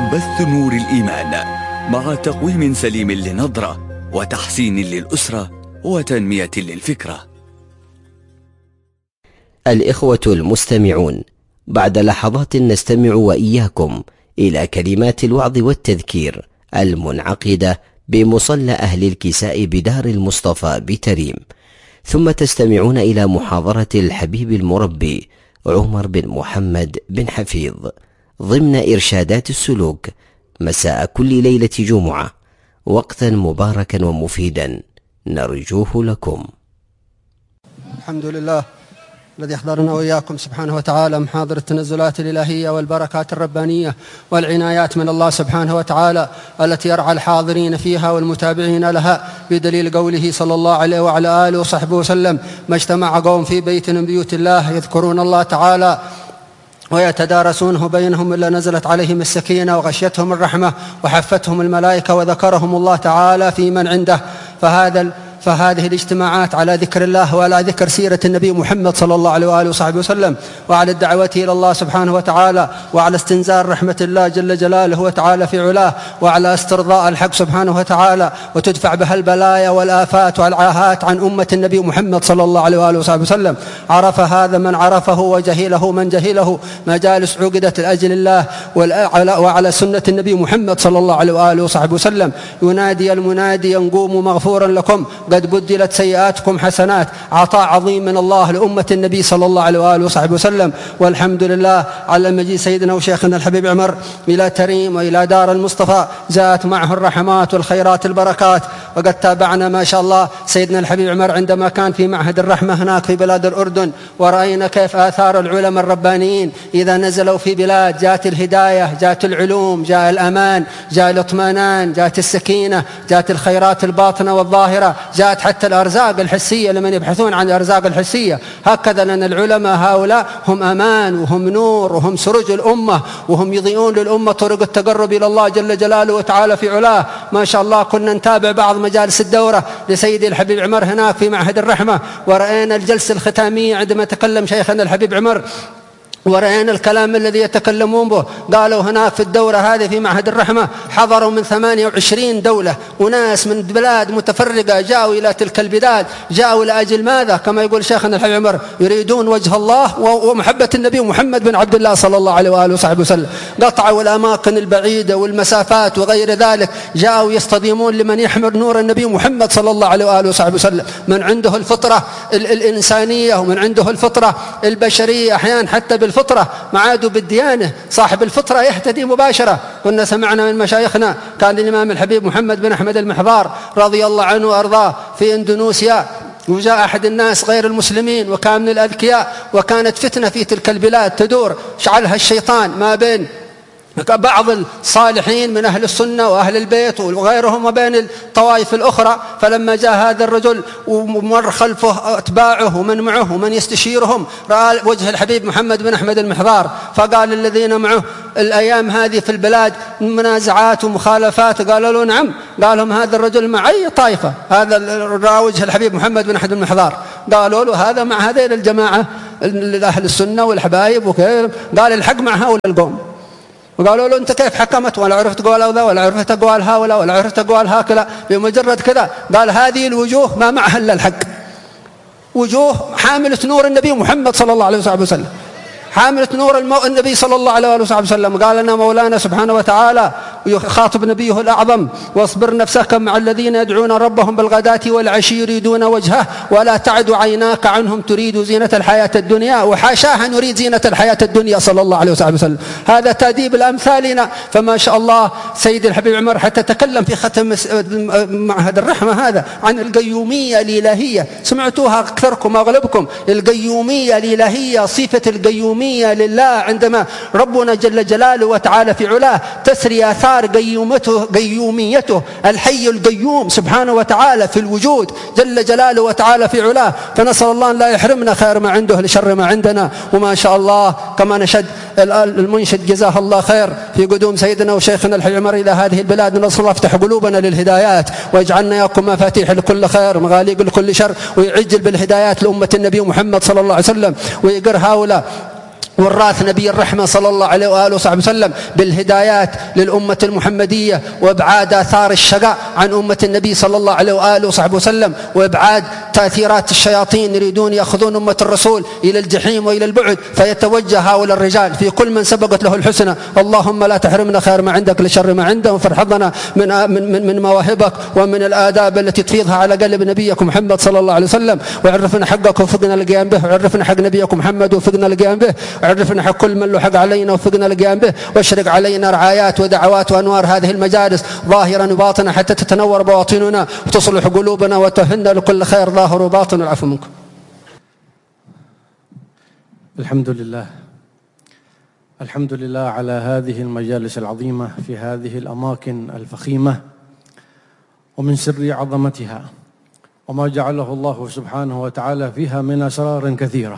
بث نور الإيمان مع تقويم سليم للنظرة وتحسين للأسرة وتنمية للفكرة. الإخوة المستمعون، بعد لحظات نستمع وإياكم إلى كلمات الوعظ والتذكير المنعقدة بمصلى أهل الكساء بدار المصطفى بتريم، ثم تستمعون إلى محاضرة الحبيب المربي عمر بن محمد بن حفيظ ضمن إرشادات السلوك مساء كل ليلة جمعة، وقتا مباركا ومفيدا نرجوه لكم. الحمد لله الذي أحضرنا وإياكم سبحانه وتعالى محاضر التنزلات الإلهية والبركات الربانية والعنايات من الله سبحانه وتعالى التي يرعى الحاضرين فيها والمتابعين لها، بدليل قوله صلى الله عليه وعلى آله وصحبه وسلم: ما اجتمع قوم في بيت من بيوت الله يذكرون الله تعالى ويتدارسونه بينهم إلا نزلت عليهم السكينة وغشيتهم الرحمة وحفتهم الملائكة وذكرهم الله تعالى في من عنده. فهذه الاجتماعات على ذكر الله وعلى ذكر سيرة النبي محمد صلى الله عليه وآله وصحبه وسلم، وعلى الدعوة إلى الله سبحانه وتعالى، وعلى استنزال رحمة الله جل جلاله وتعالى في علاه، وعلى استرضاء الحق سبحانه وتعالى، وتدفع بها البلايا والآفات والعاهات عن أمة النبي محمد صلى الله عليه وآله وصحبه وسلم. عرف هذا من عرفه وجهله من جهله. مجالس عقدت لأجل الله وعلى سنة النبي محمد صلى الله عليه وآله وصحبه وسلم. ينادي المنادي: قوموا مغفورا لكم قد بدلت سيئاتكم حسنات. عطاء عظيم من الله لأمة النبي صلى الله عليه وآله وصحبه وسلم. والحمد لله على مجيء سيدنا وشيخنا الحبيب عمر إلى تريم وإلى دار المصطفى، جاءت معه الرحمات والخيرات البركات. وقد تابعنا ما شاء الله سيدنا الحبيب عمر عندما كان في معهد الرحمة هناك في بلاد الأردن، ورأينا كيف آثار العلماء الربانيين إذا نزلوا في بلاد جاءت الهداية، جاءت العلوم، جاء الأمان، جاء الاطمئنان، جاءت السكينة، جاءت الخيرات الباطنة والظاهرة، جاءت حتى الأرزاق الحسية لمن يبحثون عن الأرزاق الحسية. هكذا لأن العلماء هؤلاء هم أمان وهم نور وهم سرج الأمة، وهم يضيئون للأمة طرق التقرب إلى الله جل جلاله وتعالى في علاه. ما شاء الله كنا نتابع بعض مجالس الدورة لسيدي الحبيب عمر هناك في معهد الرحمة، ورأينا الجلسة الختامية عندما تكلم شيخنا الحبيب عمر، ورأينا الكلام الذي يتكلمون به. قالوا هناك في الدورة هذه في معهد الرحمة حضروا من 28 دولة، وناس من بلاد متفرقة جاءوا إلى تلك البلاد، جاءوا لأجل ماذا؟ كما يقول شيخنا الحبيب عمر: يريدون وجه الله ومحبة النبي محمد بن عبد الله صلى الله عليه وآله وصحبه وسلم. قطعوا الأماكن البعيدة والمسافات وغير ذلك، جاءوا يصطدمون لمن يحمل نور النبي محمد صلى الله عليه وآله وصحبه وسلم، من عنده الفطرة الإنسانية ومن عنده الفطرة البشرية، أحيانا حتى بالفطرة ما عادوا بالديانة. صاحب الفطرة يهتدي مباشرة. كنا سمعنا من مشايخنا كان الإمام الحبيب محمد بن أحمد المحضار رضي الله عنه وأرضاه في إندونيسيا، وجاء أحد الناس غير المسلمين وكان من الأذكياء، وكانت فتنة في تلك البلاد تدور، شعلها الشيطان ما بين بعض الصالحين من أهل السنة وأهل البيت وغيرهم وبين الطوائف الأخرى. فلما جاء هذا الرجل ومر خلفه أتباعه ومن معه ومن يستشيرهم، رأى وجه الحبيب محمد بن أحمد المحضار، فقال الذين معه: الأيام هذه في البلاد منازعات ومخالفات. قالوا له: نعم. قال لهم: هذا الرجل مع أي طائفة؟ هذا رأى وجه الحبيب محمد بن أحمد المحضار. قالوا له: هذا مع هذين الجماعة أهل السنة والحبايب وكذا. قال: الحق مع هؤلاء القوم. وقالوا له: أنت كيف حكمت ولا عرفت قول هذا ولا عرفت قول هؤلاء ولا عرفت قول هكذا بمجرد كذا؟ قال: هذه الوجوه ما معها إلا الحق، وجوه حاملة نور النبي محمد صلى الله عليه وسلم، حاملة نور النبي صلى الله عليه وسلم. قال لنا مولانا سبحانه وتعالى يخاطب نبيه الأعظم: واصبر نفسك مع الذين يدعون ربهم بالغداة والعشي يريدون وجهه ولا تعد عيناك عنهم تريد زينة الحياة الدنيا. وحاشاها نريد زينة الحياة الدنيا صلى الله عليه وسلم. هذا تأديب الأمثالنا. فما شاء الله سيد الحبيب عمر حتى تكلم في ختم معهد الرحمة هذا عن القيومية الإلهية. سمعتوها أكثركم أغلبكم. القيومية الإلهية، صفة القيومية لله عندما ربنا جل جلاله وتعالى في علاه تسري آثار قيوميته، الحي القيوم سبحانه وتعالى في الوجود جل جلاله وتعالى في علاه. فنسأل الله أن لا يحرمنا خير ما عنده لشر ما عندنا. وما شاء الله كما نشد المنشد جزاه الله خير في قدوم سيدنا وشيخنا الحبيب عمر إلى هذه البلاد، نسأل الله يفتح قلوبنا للهدايات ويجعلنا ياكم مفاتيح لكل خير مغاليق لكل شر، ويعجل بالهدايات لأمة النبي محمد صلى الله عليه وسلم، ويقر هؤلاء وراث نبي الرحمة صلى الله عليه وآله وصحبه وسلم بالهدايات للأمة المحمدية، وإبعاد آثار الشقاء عن أمة النبي صلى الله عليه وآله وصحبه وسلم، وإبعاد تأثيرات الشياطين يريدون يأخذون أمة الرسول إلى الجحيم وإلى البعد. فيتوجه هؤلاء الرجال في كل من سبقت له الحسنى: اللهم لا تحرمنا خير ما عندك لشر ما عنده، وفرحضنا من مواهبك ومن الآداب التي تفيضها على قلب نبيك محمد صلى الله عليه وسلم، وعرفنا حقك وفقنا القيام به، وعرفنا حق نبيك محمد وفقنا القيام به، وعرفنا حق كل من له حق علينا وفقنا القيام به، واشرق علينا رعايات ودعوات وأنوار هذه المجالس ظاهرا وباطنا حتى تتنور بواطننا وتصلح قلوبنا وتهنا لكل خير ظاهر وباطن. العفو منكم. الحمد لله على هذه المجالس العظيمة في هذه الأماكن الفخيمة، ومن سر عظمتها وما جعله الله سبحانه وتعالى فيها من أسرار كثيرة،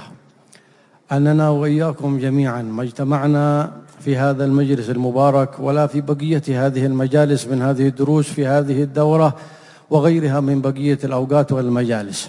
أننا وإياكم جميعا ما اجتمعنا في هذا المجلس المبارك ولا في بقية هذه المجالس من هذه الدروس في هذه الدورة وغيرها من بقية الأوقات والمجالس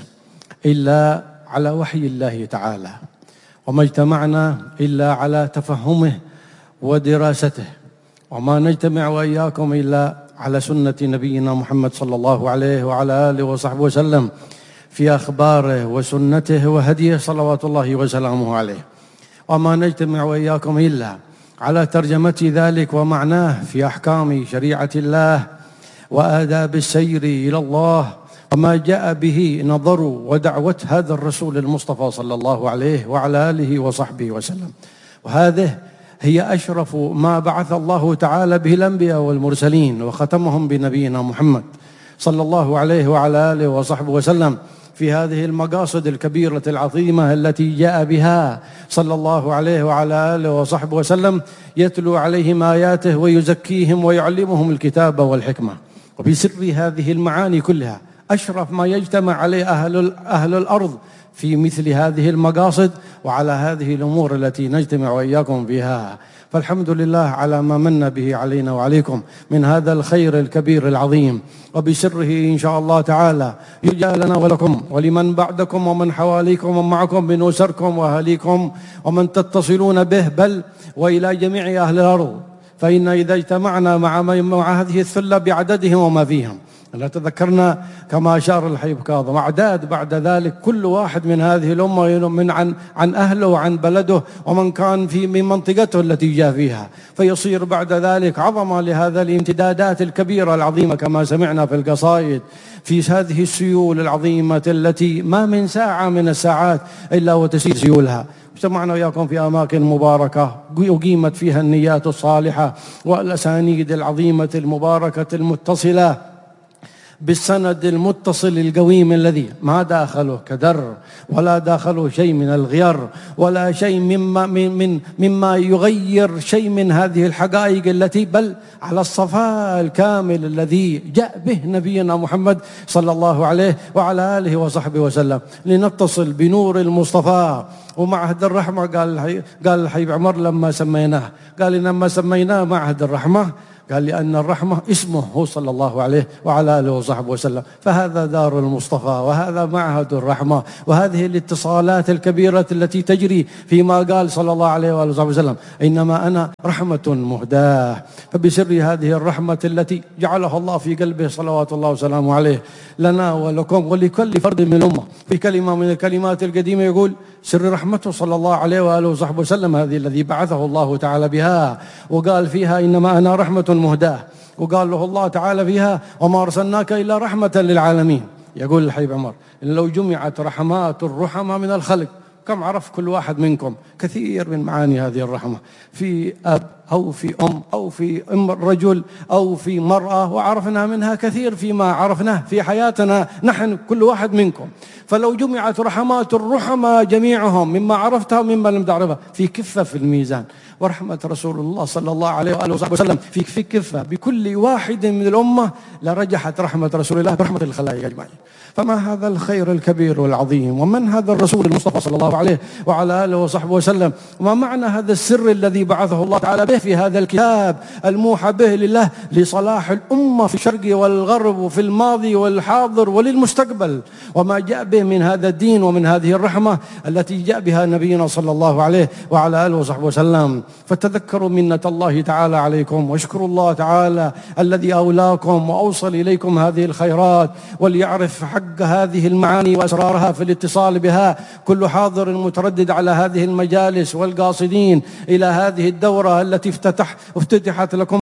إلا على وحي الله تعالى، وما اجتمعنا إلا على تفهمه ودراسته، وما نجتمع وإياكم إلا على سنة نبينا محمد صلى الله عليه وعلى آله وصحبه وسلم في أخباره وسنته وهديه صلوات الله وسلامه عليه، وما نجتمع وإياكم إلا على ترجمة ذلك ومعناه في أحكام شريعة الله وآداب السير إلى الله، وما جاء به نظر ودعوة هذا الرسول المصطفى صلى الله عليه وعلى آله وصحبه وسلم. وهذه هي أشرف ما بعث الله تعالى به الأنبياء والمرسلين، وختمهم بنبينا محمد صلى الله عليه وعلى آله وصحبه وسلم في هذه المقاصد الكبيرة العظيمة التي جاء بها صلى الله عليه وعلى آله وصحبه وسلم، يتلو عليهم آياته ويزكيهم ويعلمهم الكتاب والحكمة. وبسر هذه المعاني كلها أشرف ما يجتمع عليه أهل الأرض في مثل هذه المقاصد وعلى هذه الأمور التي نجتمع وإياكم فيها. فالحمد لله على ما من به علينا وعليكم من هذا الخير الكبير العظيم، وبسره إن شاء الله تعالى يجعل لنا ولكم ولمن بعدكم ومن حواليكم ومعكم من أسركم وأهليكم ومن تتصلون به، بل وإلى جميع أهل الأرض، فإن إذا اجتمعنا مع هذه الثلة بعددهم وما فيهم لا تذكرنا كما أشار الحبيب كاظم أعداد بعد ذلك كل واحد من هذه الأمة من عن أهله وعن بلده ومن كان من منطقته التي جاء فيها، فيصير بعد ذلك عظمة لهذا الامتدادات الكبيرة العظيمة كما سمعنا في القصائد في هذه السيول العظيمة التي ما من ساعة من الساعات إلا وتسير سيولها. اجتمعنا وياكم في أماكن مباركة أقيمت فيها النيات الصالحة والأسانيد العظيمة المباركة المتصلة بالسند المتصل القويم الذي ما داخله كدر ولا داخله شيء من الغير ولا شيء مما يغير شيء من هذه الحقائق التي بل على الصفاء الكامل الذي جاء به نبينا محمد صلى الله عليه وعلى آله وصحبه وسلم، لنتصل بنور المصطفى ومعهد الرحمة. قال الحبيب عمر لما سميناه، قال لما سميناه معهد الرحمة قال لأن الرحمة اسمه هو صلى الله عليه وعلى آله وصحبه وسلم، فهذا دار المصطفى وهذا معهد الرحمة، وهذه الاتصالات الكبيرة التي تجري فيما قال صلى الله عليه وآله وصحبه وسلم إنما أنا رحمة مهداة. فبسر هذه الرحمة التي جعلها الله في قلبه صلوات الله وسلامه عليه لنا ولكم ولكل فرد من الأمة، في كلمة من الكلمات القديمة يقول سر رحمته صلى الله عليه وآله وصحبه وسلم هذه الذي بعثه الله تعالى بها، وقال فيها إنما أنا رحمة مهداة، وقال له الله تعالى فيها وما أرسلناك إلا رحمة للعالمين. يقول الحبيب عمر إن لو جمعت رحمات الرحمة من الخلق كم عرف كل واحد منكم كثير من معاني هذه الرحمة في أب أو في أم أو في رجل أو في مرأة، وعرفنا منها كثير فيما عرفناه في حياتنا نحن كل واحد منكم. فلو جمعت رحمات الرحمة جميعهم مما عرفتها ومما لم تعرفها في كفة في الميزان، ورحمة رسول الله صلى الله عليه وآله وصحبه وسلم في كفة بكل واحد من الأمة لرجحت رحمة رسول الله برحمة الخلائق أجمعين. فما هذا الخير الكبير والعظيم، ومن هذا الرسول المصطفى صلى الله الله عليه وعلى آله وصحبه وسلم. وما معنى هذا السر الذي بعثه الله تعالى به في هذا الكتاب الموحى به لله لصلاح الأمة في الشرق والغرب وفي الماضي والحاضر وللمستقبل، وما جاء به من هذا الدين ومن هذه الرحمة التي جاء بها نبينا صلى الله عليه وعلى آله وصحبه وسلم. فتذكروا منة الله تعالى عليكم، واشكروا الله تعالى الذي أولاكم وأوصل إليكم هذه الخيرات، وليعرف حق هذه المعاني وأسرارها في الاتصال بها كل حاضر متردد على هذه المجالس والقاصدين إلى هذه الدورة التي افتتحت لكم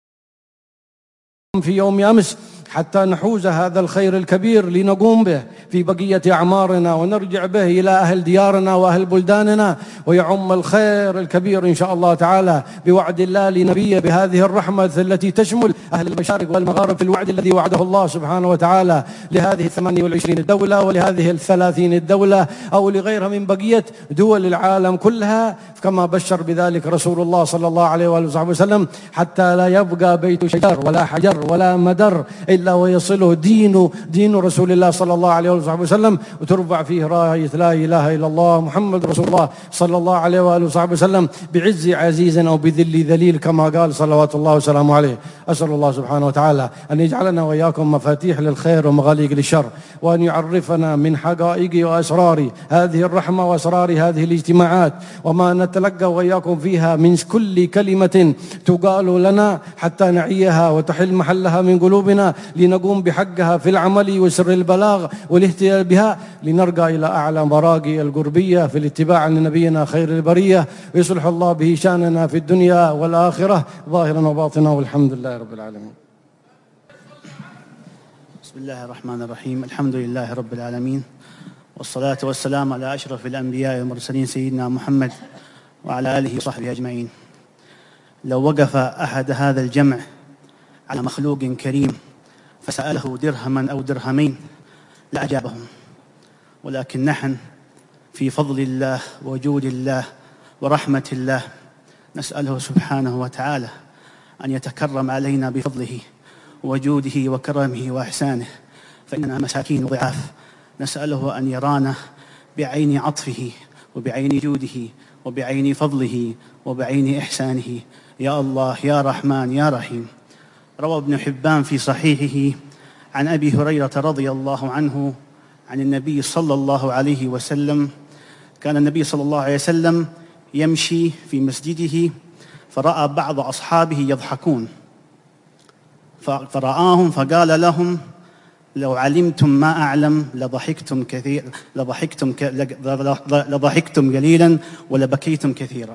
في يوم أمس، حتى نحوز هذا الخير الكبير لنقوم به في بقية أعمارنا ونرجع به إلى أهل ديارنا وأهل بلداننا، ويعم الخير الكبير إن شاء الله تعالى بوعد الله لنبيه بهذه الرحمة التي تشمل أهل المشارق والمغارب في الوعد الذي وعده الله سبحانه وتعالى لهذه 28 الدولة ولهذه 30 الدولة أو لغيرها من بقية دول العالم كلها، كما بشر بذلك رسول الله صلى الله عليه وآله وسلم، حتى لا يبقى بيت شجر ولا حجر ولا مدر إلا ويصله دين رسول الله صلى الله عليه وسلم، وترفع فيه راية لا إله إلا الله محمد رسول الله صلى الله عليه وآله وسلم بعز عزيز أو بذل ذليل كما قال صلوات الله وسلامه عليه. أسأل الله سبحانه وتعالى أن يجعلنا وإياكم مفاتيح للخير ومغاليق للشر، وأن يعرفنا من حقائق وأسرار هذه الرحمة وأسرار هذه الاجتماعات، وما نتلقى وإياكم فيها من كل كلمة تقال لنا حتى نعيها وتحل محلها من قلوبنا لنقوم بحقها في العمل وسر البلاغ والاهتداء بها، لنرقى إلى أعلى مراقي القربية في الاتباع لنبينا خير البرية، ويصلح الله به شأننا في الدنيا والآخرة ظاهرا وباطنا، والحمد لله رب العالمين. بسم الله الرحمن الرحيم. الحمد لله رب العالمين، والصلاة والسلام على أشرف الأنبياء والمرسلين سيدنا محمد وعلى آله وصحبه أجمعين. لو وقف أحد هذا الجمع على مخلوق كريم فسأله درهما أو درهمين لأجابهم، ولكن نحن في فضل الله وجود الله ورحمة الله نسأله سبحانه وتعالى أن يتكرم علينا بفضله وجوده وكرمه وإحسانه، فإننا مساكين ضعاف، نسأله أن يرانا بعين عطفه وبعين جوده وبعين فضله وبعين إحسانه. يا الله يا رحمن يا رحيم. روى ابن حبان في صحيحه عن أبي هريرة رضي الله عنه عن النبي صلى الله عليه وسلم، كان النبي صلى الله عليه وسلم يمشي في مسجده فرأى بعض أصحابه يضحكون، فرآهم فقال لهم: لو علمتم ما أعلم لضحكتم قليلا ولبكيتم كثيرا.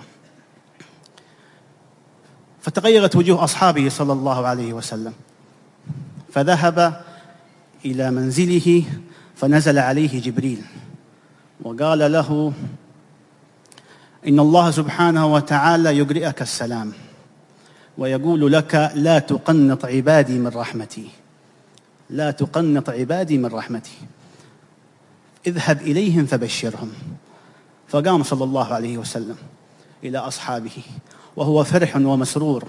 فتغيرت وجوه أصحابه صلى الله عليه وسلم، فذهب إلى منزله فنزل عليه جبريل وقال له: إن الله سبحانه وتعالى يقرئك السلام ويقول لك: لا تقنط عبادي من رحمتي، لا تقنط عبادي من رحمتي، اذهب إليهم فبشرهم. فقام صلى الله عليه وسلم إلى أصحابه وهو فرح ومسرور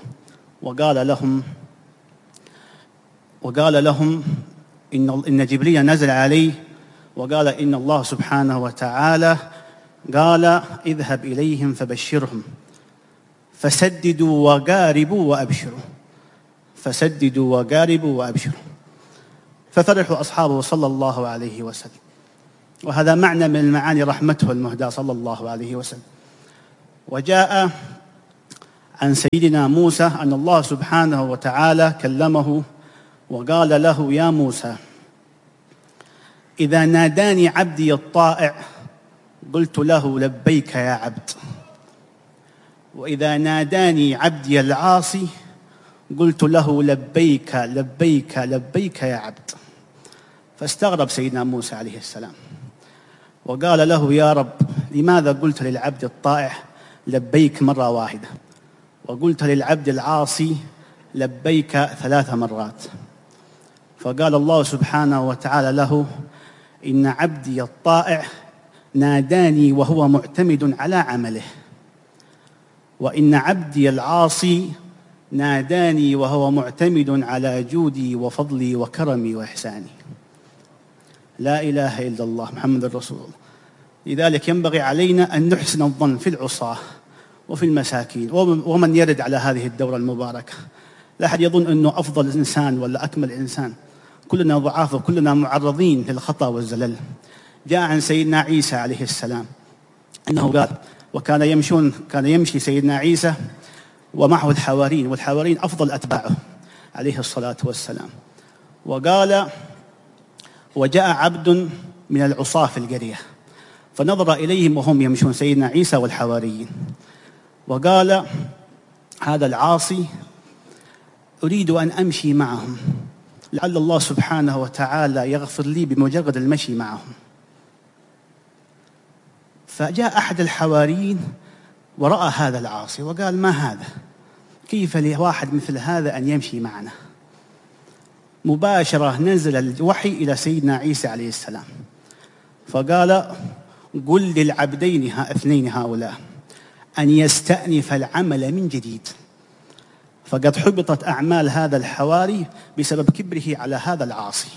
وقال لهم إن جبريل نزل عليه وقال إن الله سبحانه وتعالى قال: اذهب إليهم فبشرهم، فسددوا وقاربوا وأبشروا، فسددوا وقاربوا وأبشروا. ففرحوا أصحابه صلى الله عليه وسلم، وهذا معنى من المعاني رحمته المهداة صلى الله عليه وسلم. وجاء عن سيدنا موسى أن الله سبحانه وتعالى كلمه وقال له: يا موسى، إذا ناداني عبدي الطائع قلت له لبيك يا عبد، وإذا ناداني عبدي العاصي قلت له لبيك لبيك لبيك يا عبد. فاستغرب سيدنا موسى عليه السلام وقال له: يا رب، لماذا قلت للعبد الطائع لبيك مرة واحدة وقلت للعبد العاصي لبيك 3 مرات؟ فقال الله سبحانه وتعالى له: إن عبدي الطائع ناداني وهو معتمد على عمله، وإن عبدي العاصي ناداني وهو معتمد على جودي وفضلي وكرمي وإحساني. لا إله إلا الله محمد رسول الله. لذلك ينبغي علينا أن نحسن الظن في العصاة وفي المساكين ومن يرد على هذه الدورة المباركة. لا أحد يظن أنه أفضل إنسان ولا أكمل إنسان، كلنا ضعاف وكلنا معرضين للخطأ والزلل. جاء عن سيدنا عيسى عليه السلام أنه قال: كان يمشي سيدنا عيسى ومعه الحواريين، والحواريين أفضل أتباعه عليه الصلاة والسلام. وقال: وجاء عبد من العصاة في القرية فنظر إليهم وهم يمشون، سيدنا عيسى والحواريين، وقال: هذا العاصي أريد أن أمشي معهم، لعل الله سبحانه وتعالى يغفر لي بمجرد المشي معهم. فجاء أحد الحواريين ورأى هذا العاصي وقال: ما هذا؟ كيف لواحد مثل هذا أن يمشي معنا؟ مباشرة نزل الوحي إلى سيدنا عيسى عليه السلام فقال: قل للعبدين اثنين هؤلاء أن يستأنف العمل من جديد. فقد حبطت أعمال هذا الحواري بسبب كبره على هذا العاصي،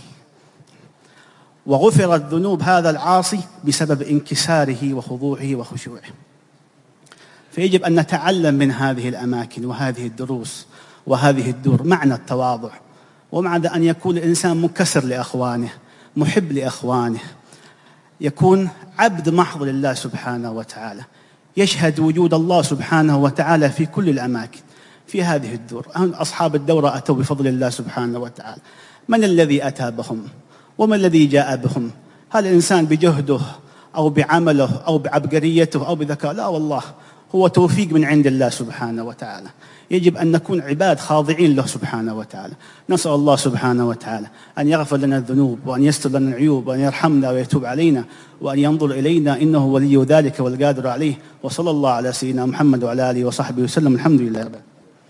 وغفرت ذنوب هذا العاصي بسبب انكساره وخضوعه وخشوعه. فيجب أن نتعلم من هذه الأماكن وهذه الدروس وهذه الدور معنى التواضع، ومعنى أن يكون الإنسان منكسر لأخوانه، محب لأخوانه، يكون عبد محض لله سبحانه وتعالى، يشهد وجود الله سبحانه وتعالى في كل الأماكن. في هذه الدور أصحاب الدورة أتوا بفضل الله سبحانه وتعالى. من الذي أتى بهم وما الذي جاء بهم؟ هل الإنسان بجهده أو بعمله أو بعبقريته أو بذكاء؟ لا والله، هو توفيق من عند الله سبحانه وتعالى. يجب أن نكون عباد خاضعين له سبحانه وتعالى. نسأل الله سبحانه وتعالى أن يغفر لنا الذنوب وأن يستر لنا العيوب وأن يرحمنا ويتوب علينا وأن ينظر إلينا، إنه ولي ذلك والقادر عليه. وصلى الله على سيدنا محمد وعلى آله وصحبه وسلم. الحمد لله رب العالمين.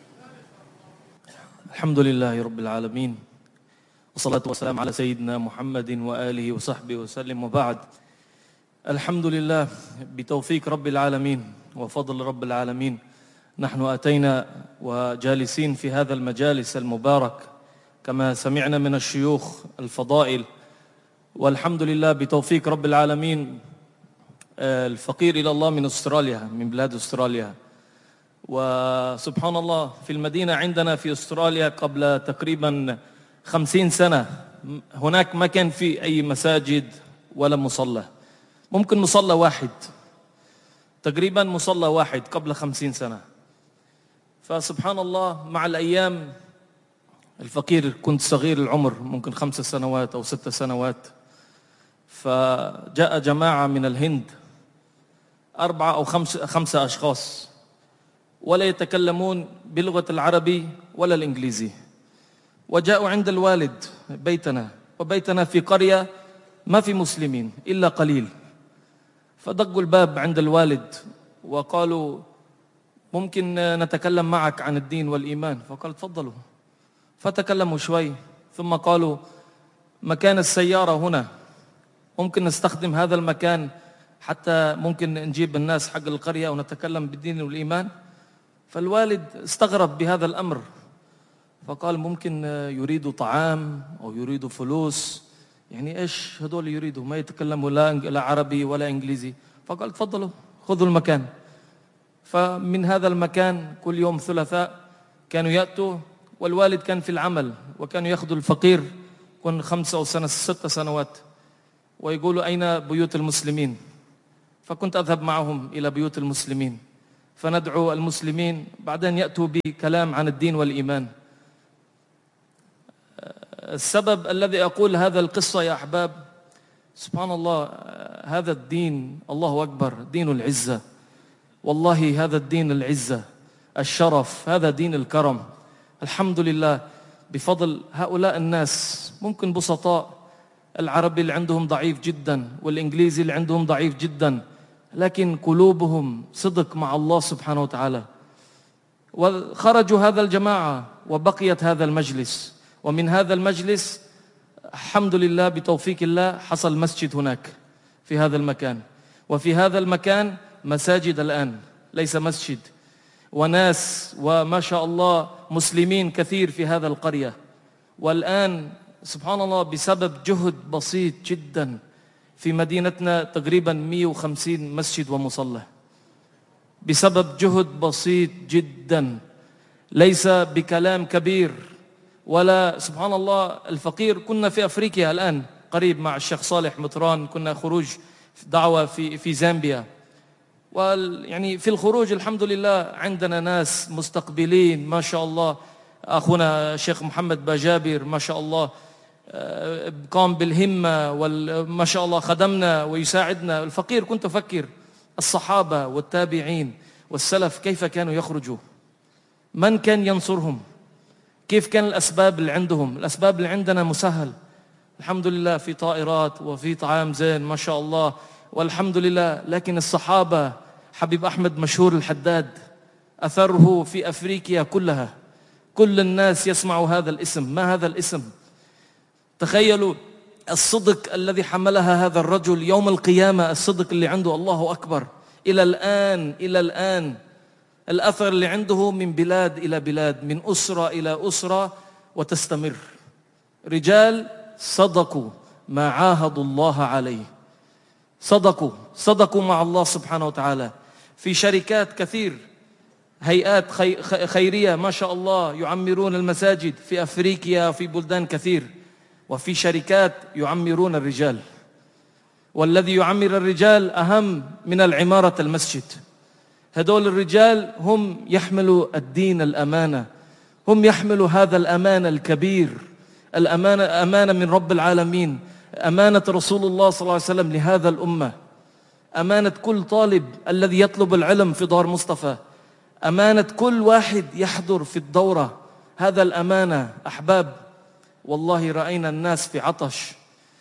الحمد لله رب العالمين، والصلاة والسلام على سيدنا محمد وآله وصحبه وسلم، وبعد. الحمد لله بتوفيق رب العالمين وفضل رب العالمين نحن أتينا وجالسين في هذا المجالس المبارك كما سمعنا من الشيوخ الفضائل، والحمد لله بتوفيق رب العالمين. الفقير إلى الله من أستراليا، من بلاد أستراليا، وسبحان الله في المدينة عندنا في أستراليا قبل تقريبا 50 سنة هناك ما كان في أي مساجد ولا مصلى، ممكن مصلى واحد، تقريبا مصلى واحد قبل 50 سنة. فسبحان الله مع الأيام الفقير كنت صغير العمر، ممكن 5 سنوات أو 6 سنوات، فجاء جماعة من الهند 4 أو 5 أشخاص ولا يتكلمون بلغة العربي ولا الإنجليزي، وجاءوا عند الوالد بيتنا، وبيتنا في قرية ما في مسلمين إلا قليل. فدقوا الباب عند الوالد وقالوا: ممكن نتكلم معك عن الدين والإيمان؟ فقال: تفضلوا. فتكلموا شوي ثم قالوا: مكان السيارة هنا، ممكن نستخدم هذا المكان حتى ممكن نجيب الناس حق القرية ونتكلم بالدين والإيمان؟ فالوالد استغرب بهذا الأمر، فقال: ممكن يريدوا طعام أو يريدوا فلوس، يعني إيش هدول يريدوا؟ ما يتكلموا لا عربي ولا إنجليزي. فقال: تفضلوا خذوا المكان. فمن هذا المكان كل يوم ثلاثاء كانوا يأتوا، والوالد كان في العمل، وكانوا يأخذوا الفقير كن 5 أو 6 سنوات ويقولوا: أين بيوت المسلمين؟ فكنت أذهب معهم إلى بيوت المسلمين فندعو المسلمين، بعدين يأتوا بكلام عن الدين والإيمان. السبب الذي أقول هذا القصة يا أحباب، سبحان الله، هذا الدين الله أكبر، دين العزة، والله هذا الدين العزة، الشرف، هذا دين الكرم. الحمد لله بفضل هؤلاء الناس، ممكن بسطاء، العربي اللي عندهم ضعيف جدا والإنجليزي اللي عندهم ضعيف جدا، لكن قلوبهم صدق مع الله سبحانه وتعالى. وخرجوا هذا الجماعة وبقيت هذا المجلس، ومن هذا المجلس الحمد لله بتوفيق الله حصل مسجد هناك في هذا المكان، وفي هذا المكان مساجد الآن، ليس مسجد، وناس وما شاء الله مسلمين كثير في هذا القرية. والآن سبحان الله بسبب جهد بسيط جدا في مدينتنا تقريبا 150 مسجد ومصلى بسبب جهد بسيط جدا، ليس بكلام كبير ولا سبحان الله الفقير. كنا في أفريقيا الآن قريب مع الشيخ صالح مطران، كنا خروج دعوة في زامبيا، يعني في الخروج الحمد لله عندنا ناس مستقبلين ما شاء الله. أخونا الشيخ محمد باجابر ما شاء الله قام بالهمة وما شاء الله خدمنا ويساعدنا. الفقير كنت أفكر الصحابة والتابعين والسلف كيف كانوا يخرجوا، من كان ينصرهم، كيف كان الأسباب اللي عندهم. الأسباب اللي عندنا مسهل الحمد لله، في طائرات وفي طعام زين ما شاء الله والحمد لله. لكن الصحابة حبيب أحمد مشهور الحداد أثره في أفريقيا كلها، كل الناس يسمع هذا الاسم. ما هذا الاسم؟ تخيلوا الصدق الذي حملها هذا الرجل يوم القيامة، الصدق اللي عنده الله أكبر. إلى الآن الأثر اللي عنده من بلاد إلى بلاد، من أسرة إلى أسرة، وتستمر. رجال صدقوا ما عاهدوا الله عليه، صدقوا مع الله سبحانه وتعالى. في شركات كثير، هيئات خيرية ما شاء الله يعمرون المساجد في أفريقيا في بلدان كثير، وفي شركات يعمرون الرجال، والذي يعمر الرجال أهم من العمارة المسجد. هدول الرجال هم يحملوا الدين الأمانة، هم يحملوا هذا الأمانة الكبير، أمانة من رب العالمين، أمانة رسول الله صلى الله عليه وسلم لهذا الأمة، أمانة كل طالب الذي يطلب العلم في دار مصطفى، أمانة كل واحد يحضر في الدورة. هذا الأمانة أحباب. والله رأينا الناس في عطش،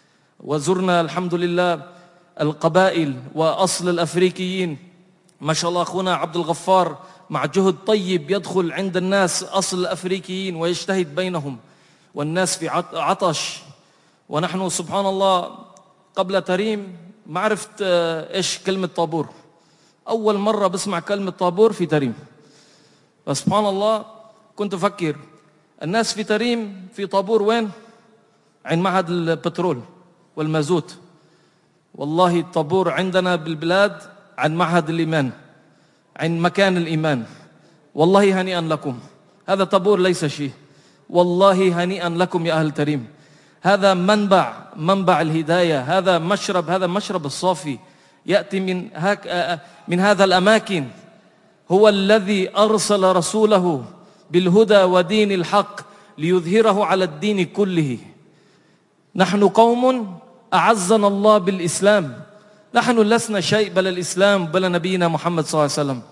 وزرنا الحمد لله القبائل وأصل الأفريقيين ما شاء الله. أخونا عبد الغفار مع جهد طيب يدخل عند الناس أصل الأفريقيين ويجتهد بينهم، والناس في عطش. ونحن سبحان الله قبل تريم ما عرفت إيش كلمة طابور، أول مرة بسمع كلمة طابور في تريم. فسبحان الله كنت أفكر الناس في تريم في طابور وين؟ عند معهد البترول والمازوت. والله الطابور عندنا بالبلاد عند معهد الإيمان، عند مكان الإيمان. والله هنيئا لكم، هذا طابور ليس شيء. والله هنيئا لكم يا أهل تريم، هذا منبع الهداية، هذا مشرب الصافي يأتي من هذا الأماكن. هو الذي أرسل رسوله بالهدى ودين الحق ليظهره على الدين كله. نحن قوم أعزنا الله بالإسلام، نحن لسنا شيء بل الإسلام بل نبينا محمد صلى الله عليه وسلم.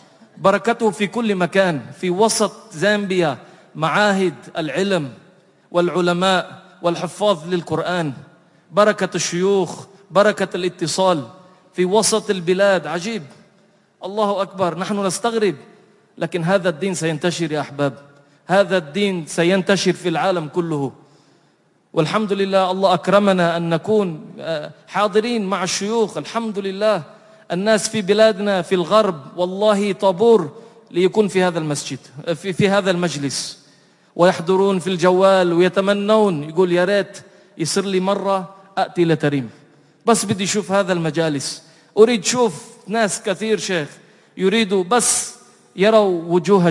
بركته في كل مكان. في وسط زامبيا معاهد العلم والعلماء والحفاظ للقرآن، بركة الشيوخ، بركة الاتصال في وسط البلاد. عجيب، الله أكبر. نحن نستغرب، لكن هذا الدين سينتشر يا أحباب، هذا الدين سينتشر في العالم كله. والحمد لله الله أكرمنا أن نكون حاضرين مع الشيوخ. الحمد لله الناس في بلادنا في الغرب والله طابور ليكون في هذا المسجد في هذا المجلس، ويحضرون في الجوال ويتمنون، يقول يا ريت يصير لي مرة أأتي لتريم، بس بدي أشوف هذا المجالس. أريد أشوف ناس كثير شيخ يريدوا بس يروا وجوه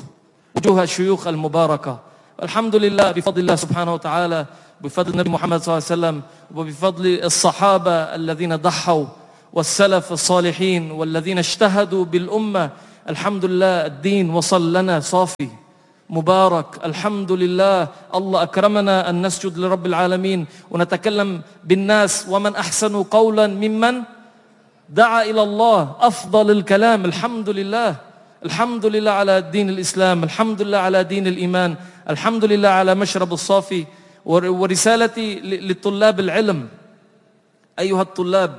الشيوخ المباركة. الحمد لله بفضل الله سبحانه وتعالى، بفضل النبي محمد صلى الله عليه وسلم، وبفضل الصحابة الذين ضحوا والسلف الصالحين والذين اجتهدوا بالأمة. الحمد لله الدين وصل لنا صافي مبارك. الحمد لله الله أكرمنا أن نسجد لرب العالمين ونتكلم بالناس. ومن أحسن قولا ممن دعا إلى الله، أفضل الكلام. الحمد لله، الحمد لله على دين الإسلام، الحمد لله على دين الإيمان، الحمد لله على مشرب الصافي. ورسالتي للطلاب العلم، أيها الطلاب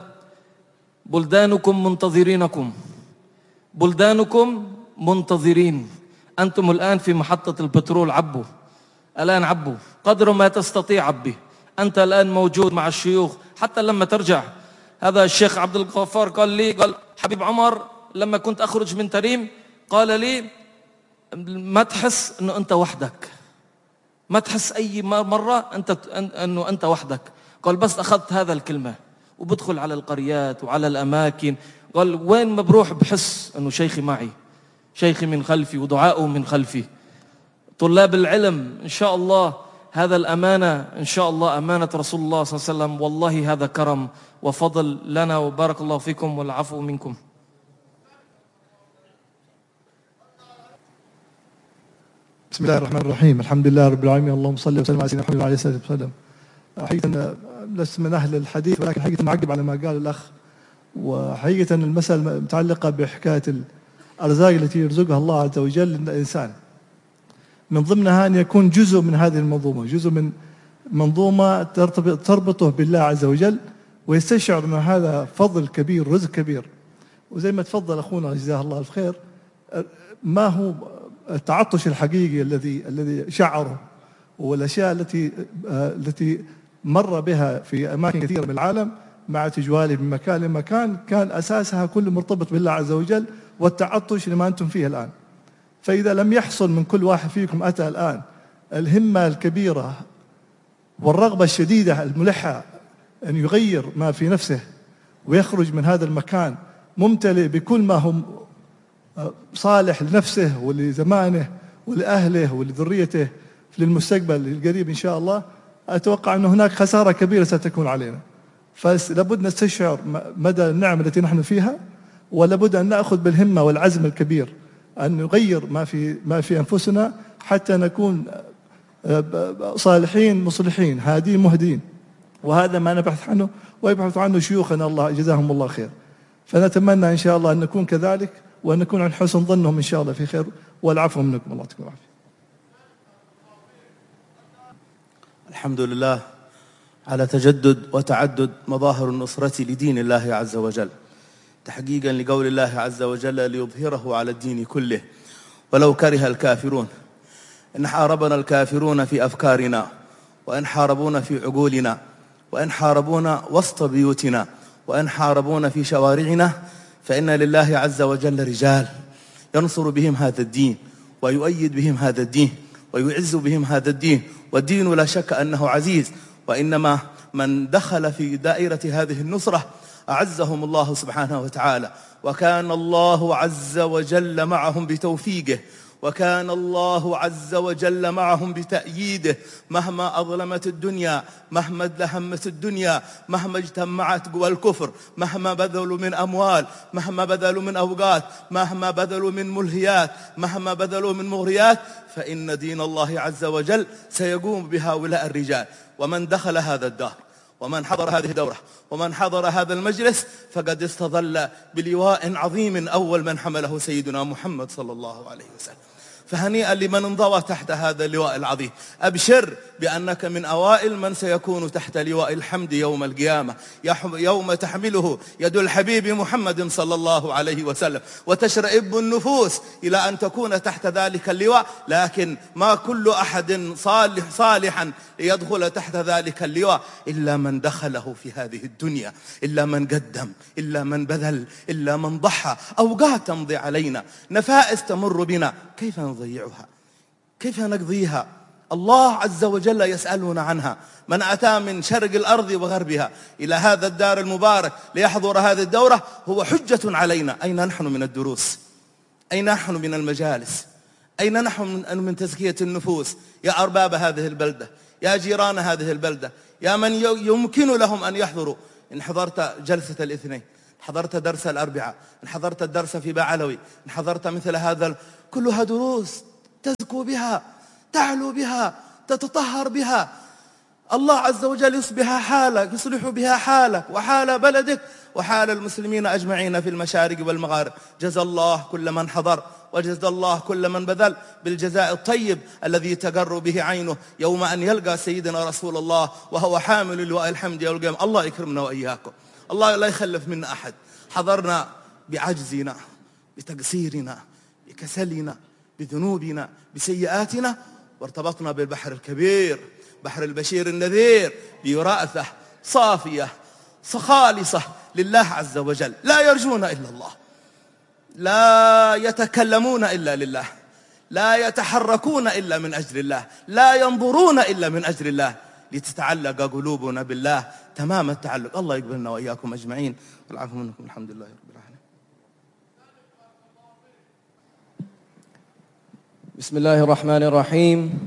بلدانكم منتظرينكم، بلدانكم منتظرين. أنتم الآن في محطة البترول، عبوا الآن، عبوا قدر ما تستطيع عبي. أنت الآن موجود مع الشيوخ حتى لما ترجع. هذا الشيخ عبد الغفار قال حبيب عمر لما كنت أخرج من تريم قال لي ما تحس أنه أنت وحدك، ما تحس أي مرة أنه أنت وحدك. قال بس أخذت هذا الكلمة وبدخل على القريات وعلى الأماكن، قال وين ما بروح بحس أنه شيخي معي، شيخي من خلفي ودعاؤه من خلفي. طلاب العلم إن شاء الله هذا الأمانة إن شاء الله أمانة رسول الله صلى الله عليه وسلم، والله هذا كرم وفضل لنا، وبارك الله فيكم والعفو منكم. بسم الله الرحمن الرحيم، الحمد لله رب العالمين، اللهم صل وسلم على سيدنا محمد وعلى اله وسلم. حقيقة لست من أهل الحديث، ولكن حقيقة معقب على ما قال الأخ. وحقيقة المسألة متعلقة بحكاية الأرزاق التي يرزقها الله عز وجل للإنسان، من ضمنها أن يكون جزء من هذه المنظومة، جزء من منظومة تربطه بالله عز وجل، ويستشعر أن هذا فضل كبير، رزق كبير. وزي ما تفضل أخونا جزاه الله الخير، ما هو التعطش الحقيقي الذي شعره، والأشياء التي مر بها في أماكن كثيرة من العالم مع تجواله من مكان لمكان، كان أساسها كله مرتبط بالله عز وجل والتعطش لما أنتم فيه الآن. فإذا لم يحصل من كل واحد فيكم أتى الآن الهمة الكبيرة والرغبة الشديدة الملحة أن يغير ما في نفسه ويخرج من هذا المكان ممتلئ بكل ما هو صالح لنفسه ولزمانه ولأهله ولذريته للمستقبل القريب إن شاء الله، أتوقع أن هناك خسارة كبيرة ستكون علينا. فلابد نستشعر مدى النعم التي نحن فيها، ولابد أن نأخذ بالهمة والعزم الكبير أن نغير ما في أنفسنا حتى نكون صالحين مصلحين هادين مهدين. وهذا ما نبحث عنه ويبحث عنه شيوخنا، الله جزاهم الله خير. فنتمنى إن شاء الله أن نكون كذلك، وأن نكون عن حسن ظنهم إن شاء الله في خير، والعفو منكم. الله يعطيكم العافية. الحمد لله على تجدد وتعدد مظاهر النصرة لدين الله عز وجل، تحقيقا لقول الله عز وجل ليظهره على الدين كله ولو كره الكافرون. إن حاربنا الكافرون في أفكارنا، وإن حاربونا في عقولنا، وإن حاربونا وسط بيوتنا، وإن حاربونا في شوارعنا، فإن لله عز وجل رجال ينصر بهم هذا الدين، ويؤيد بهم هذا الدين، ويعز بهم هذا الدين. والدين لا شك أنه عزيز، وإنما من دخل في دائرة هذه النصرة أعزهم الله سبحانه وتعالى، وكان الله عز وجل معهم بتوفيقه، وكان الله عز وجل معهم بتأييده. مهما أظلمت الدنيا، مهما ازدحمت الدنيا، مهما اجتمعت قوى الكفر، مهما بذلوا من أموال، مهما بذلوا من أوقات، مهما بذلوا من ملهيات، مهما بذلوا من مغريات، فإن دين الله عز وجل سيقوم بهؤلاء الرجال. ومن دخل هذا الدار، ومن حضر هذه الدورة، ومن حضر هذا المجلس، فقد استظل بلواء عظيم أول من حمله سيدنا محمد صلى الله عليه وسلم. فهنيئا لمن انضوى تحت هذا اللواء العظيم. أبشر بأنك من أوائل من سيكون تحت لواء الحمد يوم القيامة، يوم تحمله يد الحبيب محمد صلى الله عليه وسلم، وتشرئب النفوس إلى أن تكون تحت ذلك اللواء. لكن ما كل أحد صالحا ليدخل تحت ذلك اللواء إلا من دخله في هذه الدنيا، إلا من قدم، إلا من بذل، إلا من ضحى. أوقات تمضي علينا، نفائس تمر بنا، كيف نضيعها؟ كيف نقضيها؟ الله عز وجل يسألنا عنها. من أتى من شرق الأرض وغربها إلى هذا الدار المبارك ليحضر هذه الدورة هو حجة علينا. أين نحن من الدروس؟ أين نحن من المجالس؟ أين نحن من تزكية النفوس؟ يا أرباب هذه البلدة، يا جيران هذه البلدة، يا من يمكن لهم أن يحضروا. إن حضرت جلسة الاثنين، حضرت درس الأربعاء، إن حضرت الدرس في بعلوي، إن حضرت مثل هذا، كلها دروس تزكو بها، تعلو بها، تتطهر بها. الله عز وجل يصلح بها حالك وحال بلدك وحال المسلمين أجمعين في المشارق والمغارب. جزا الله كل من حضر، وجزا الله كل من بذل بالجزاء الطيب الذي تقر به عينه يوم أن يلقى سيدنا رسول الله وهو حامل لواء الحمد يوم القيامة. الله يكرمنا وإياكم، الله لا يخلف منا أحد. حضرنا بعجزنا، بتقصيرنا، بكسلنا، بذنوبنا، بسيئاتنا، وارتبطنا بالبحر الكبير، بحر البشير النذير، برأفة صافية خالصة لله عز وجل. لا يرجون إلا الله، لا يتكلمون إلا لله، لا يتحركون إلا من أجل الله، لا ينظرون إلا من أجل الله. لتتعلق قلوبنا بالله تمام التعلق. الله يقبلنا وإياكم أجمعين والعفو منكم. الحمد لله رب العالمين. بسم الله الرحمن الرحيم.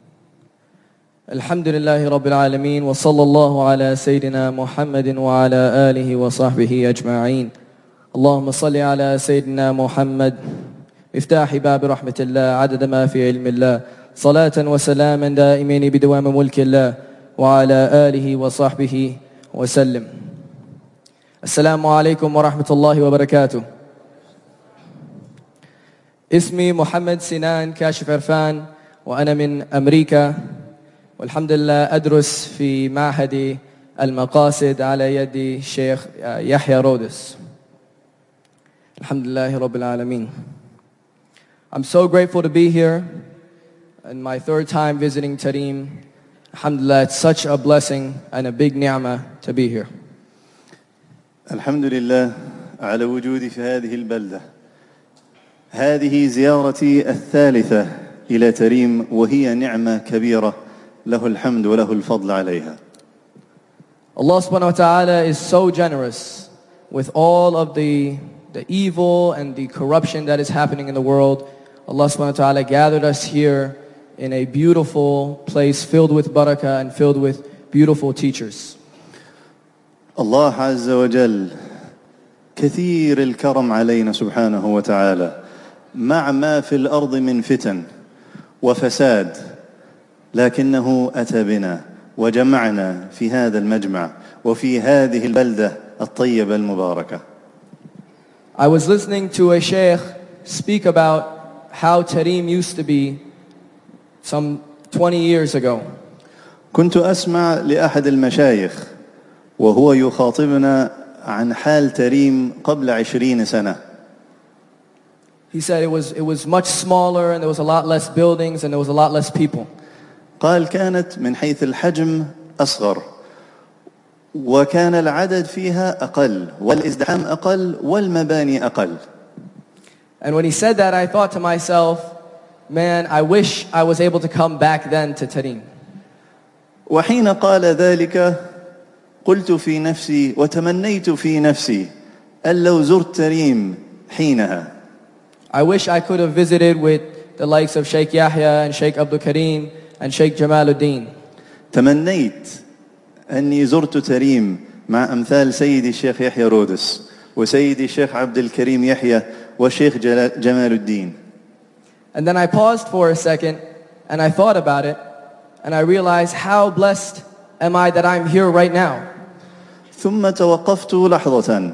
الحمد لله رب العالمين وصلى الله على سيدنا محمد وعلى آله وصحبه أجمعين. اللهم صل على سيدنا محمد مفتاح باب رحمة الله عدد ما في علم الله صلاة وسلاما دائمين بدوام ملك الله وعلى آله وصحبه وسلم. السلام عليكم ورحمة الله وبركاته. اسمي محمد سنان كاشف عرفان وأنا من أمريكا، والحمد لله أدرس في معهد المقاصد على يد الشيخ يحيى رودس. الحمد لله رب العالمين. I'm so grateful to be here and my third time visiting Tarim. Alhamdulillah, it's such a blessing and a big ni'mah to be here. الحمد لله على وجودي في هذه البلدة. هذه زيارتي الثالثة إلى تريم وهي نعمة كبيرة له الحمد وله الفضل عليها. Allah subhanahu wa ta'ala is so generous with all of the evil and the corruption that is happening in the world. Allah subhanahu wa ta'ala gathered us here in a beautiful place filled with barakah and filled with beautiful teachers. الله عز وجل كثير الكرم علينا سبحانه وتعالى مع ما في الأرض من فتن وفساد، لكنه أتى بنا وجمعنا في هذا المجمع وفي هذه البلدة الطيبة المباركة. I was listening to a sheikh speak about how Tarim used to be some 20 years ago. كنت أسمع لأحد المشايخ وهو يخاطبنا عن حال تريم قبل 20 سنة. He said it was much smaller and there was a lot less buildings and there was a lot less people. قال كانت من حيث الحجم أصغر وكان العدد فيها أقل والازدحام أقل والمباني أقل. And when he said that, I thought to myself, man, I wish I was able to come back then to Tarim. وحين قال ذلك قلت في نفسي وتمنيت في نفسي أن لو زرت تريم حينها. I wish I could have visited with the likes of Sheikh Yahya and Sheikh Abdul Karim and Sheikh Jamaluddin. تمنيت أني زرت تريم مع أمثال سيدي الشيخ يحيى رودس وسيدي الشيخ عبد الكريم يحيى والشيخ جمال الدين. And then I paused for a second and I thought about it and I realized how blessed am I that I'm here right now. ثم توقفت لحظة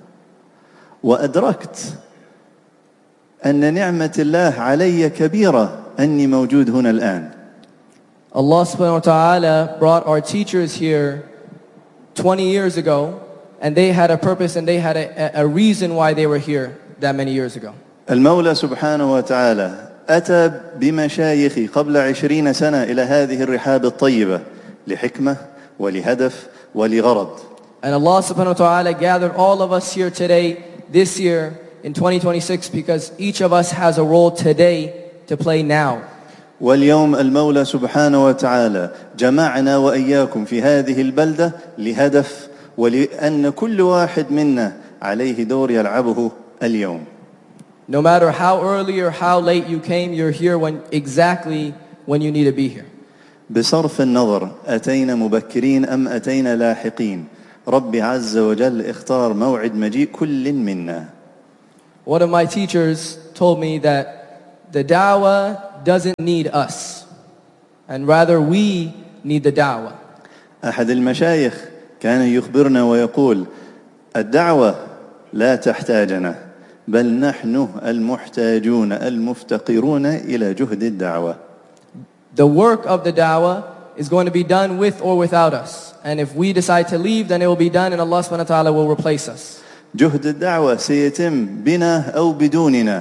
وأدركت أن نعمة الله علي كبيرة أني موجود هنا الآن. Allah subhanahu wa ta'ala brought our teachers here 20 years ago and they had a purpose and they had a reason why they were here that many years ago. المولى سبحانه وتعالى أتى بمشايخي قبل 20 سنة إلى هذه الرحاب الطيبة لحكمة ولهدف ولغرض. And Allah subhanahu wa ta'ala gathered all of us here today, this year, in 2026, because each of us has a role today to play now. واليوم المولى سبحانه وتعالى جمعنا وإياكم في هذه البلدة لهدف ولأن كل واحد منا عليه دور يلعبه اليوم. No matter how early or how late you came, you're here exactly when you need to be here. بصرف النظر أتينا مبكرين أم أتينا لاحقين، ربي عز وجل اختار موعد مجيء كل منا. One of my teachers told me that the da'wah doesn't need us, and rather we need the da'wah. أحد المشايخ كان يخبرنا ويقول الدعوة لا تحتاجنا بل نحن المحتاجون المفتقرون إلى جهد الدعوة. The work of the da'wah is going to be done with or without us, and if we decide to leave, then it will be done and Allah subhanahu wa ta'ala will replace us. جهد الدعوة سيتم بنا أو بدوننا،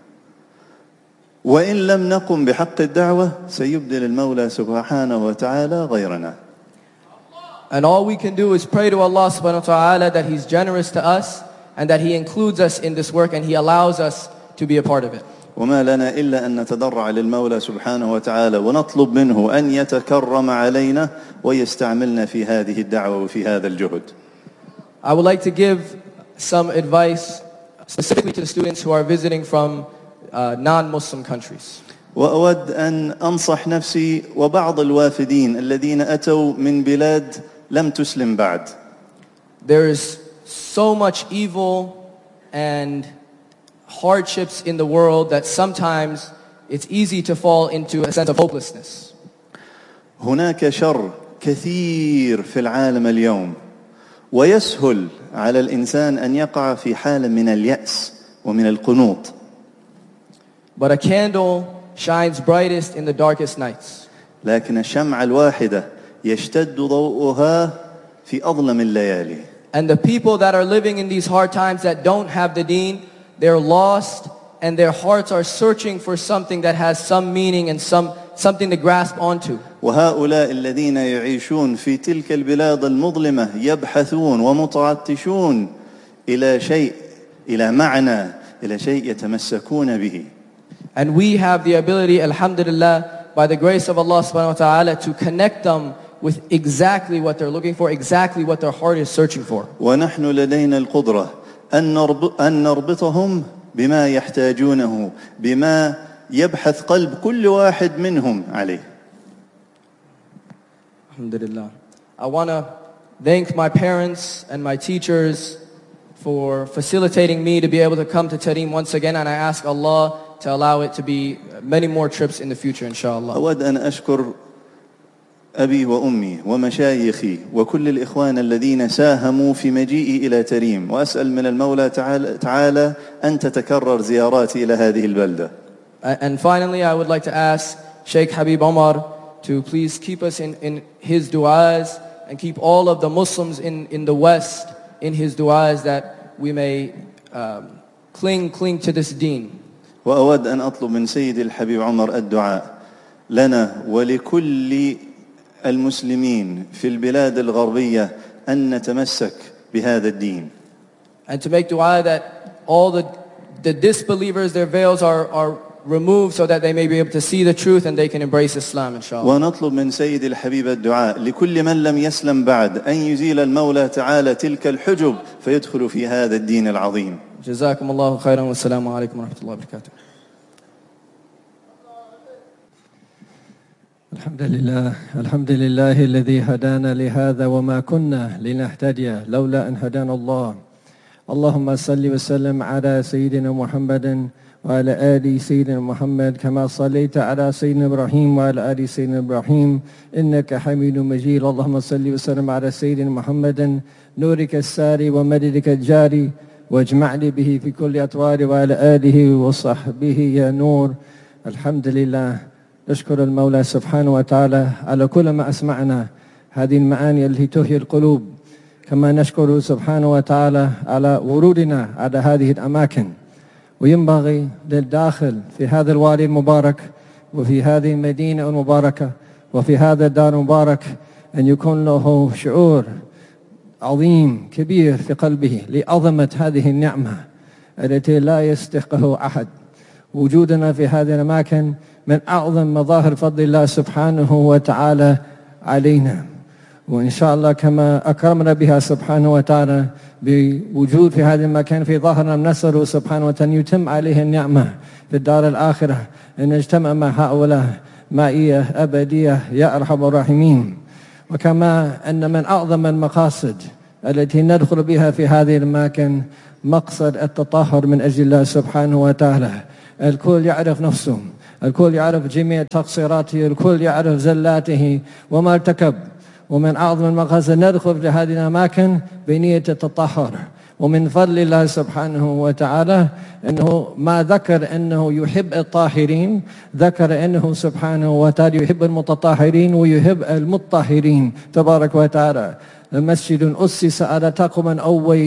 وإن لم نقم بحق الدعوة سيبدل المولى سبحانه وتعالى غيرنا. And all we can do is pray to Allah subhanahu wa ta'ala that He's generous to us and that He includes us in this work and He allows us to be a part of it. وما لنا إلا أن نتضرع للمولى سبحانه وتعالى ونطلب منه أن يتكرم علينا ويستعملنا في هذه الدعوة وفي هذا الجهد. I would like to give some advice specifically to the students who are visiting from non-Muslim countries. وأود أن أنصح نفسي وبعض الوافدين الذين أتوا من بلاد لم تسلم بعد. There is so much evil and hardships in the world that sometimes it's easy to fall into a sense of hopelessness. هناك شر كثير في العالم اليوم ويسهل على الإنسان أن يقع في حالة من اليأس ومن القنوط. But a candle shines brightest in the darkest nights. لكن الشمعة الواحدة يشتد ضوءها في أظلم الليالي. And the people that are living in these hard times that don't have the deen, they're lost and their hearts are searching for something that has some meaning and something to grasp onto. وهؤلاء الذين يعيشون في تلك البلاد المظلمة يبحثون ومتعطشون إلى شيء، إلى معنى، إلى شيء يتمسكون به. And we have the ability, alhamdulillah, by the grace of Allah subhanahu wa ta'ala, to connect them with exactly what they're looking for, exactly what their heart is searching for. ونحن لدينا القدرة أن نربطهم بما يحتاجونه، بما يبحث قلب كل واحد منهم عليه. Alhamdulillah. I want to thank my parents and my teachers for facilitating me to be able to come to Tarim once again, and I ask Allah to allow it to be many more trips in the future, inshallah. أود أن أشكر أبي وأمي ومشايخي وكل الإخوان الذين ساهموا في مجيئي إلى تريم، وأسأل من المولى تعالى أن تتكرر زياراتي إلى هذه البلدة. And finally, I would like to ask Sheikh Habib Omar to please keep us in his du'as and keep all of the Muslims in the West in his du'as, that we may cling to this deen. وأود أن أطلب من سيدي الحبيب عمر الدعاء لنا ولكل المسلمين في البلاد الغربية أن نتمسك بهذا الدين. And to make dua that all the disbelievers, their veils are removed so that they may be able to see the truth and they can embrace Islam, inshallah. ونطلب من سيدي الحبيب الدعاء لكل من لم يسلم بعد أن يزيل المولى تعالى تلك الحجب فيدخل في هذا الدين العظيم. جزاكم الله خيرا والسلام عليكم ورحمة الله وبركاته. الحمد لله الذي هدانا لهذا وما كنا لنهتدي لولا أن هدانا الله. اللهم صل وسلم على سيدنا محمد وعلى آل سيدنا محمد كما صليت على سيدنا إبراهيم وعلى آل سيدنا إبراهيم إنك حميد مجيد. اللهم صل وسلم على سيدنا محمد نورك الساري ومددك الجاري واجمعني به في كل أطوار وعلى آله وصحبه يا نور. الحمد لله، نشكر المولى سبحانه وتعالى على كل ما أسمعنا هذه المعاني التي تحيي القلوب، كما نشكر سبحانه وتعالى على ورودنا على هذه الأماكن. وينبغي للداخل في هذا الوادي المبارك وفي هذه المدينة المباركة وفي هذا الدار المبارك أن يكون له شعور عظيم كبير في قلبه لعظمة هذه النعمة التي لا يستحقه أحد. وجودنا في هذه الأماكن من أعظم مظاهر فضل الله سبحانه وتعالى علينا، وإن شاء الله كما أكرمنا بها سبحانه وتعالى بوجود في هذا المكان في ظهرنا، نسأله سبحانه وتعالى يتم عليه النعمة في الدار الآخرة، أن نجتمع مع هؤلاء معية أبدية يا أرحم الراحمين. وكما أن من أعظم المقاصد التي ندخل بها في هذه الأماكن مقصد التطهر من أجل الله سبحانه وتعالى. الكل يعرف نفسه، الكل يعرف جميع تقصيراته، الكل يعرف زلاته وما ارتكب. ومن أعظم المقاصد ندخل في هذه الأماكن بنية التطهر. ومن فضل الله سبحانه وتعالى أنه ما ذكر أنه يحب الطاهرين، ذكر أنه سبحانه وتعالى يحب المتطهرين ويحب المطهرين تبارك وتعالى. المسجد أسس على تقوى من